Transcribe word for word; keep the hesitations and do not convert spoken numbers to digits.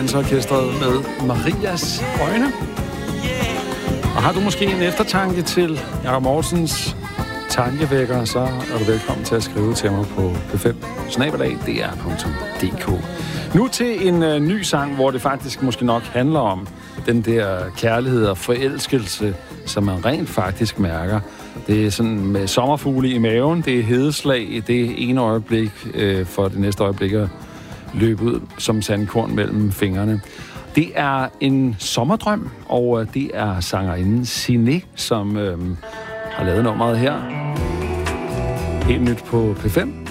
Danseorkestret med Marias Øjne. Og har du måske en eftertanke til Jakob Morsens tankevækker, så er du velkommen til at skrive til mig på p fem snabel-a d r punktum d k. Nu til en uh, ny sang, hvor det faktisk måske nok handler om den der kærlighed og forelskelse, som man rent faktisk mærker. Det er sådan med sommerfugle i maven, det er hedeslag i det ene øjeblik, øh, for det næste øjeblik at løbe ud som sandkorn mellem fingrene. Det er en sommerdrøm, og det er sangerinden Siné, som øh, har lavet nummeret her. Helt nyt på P fem.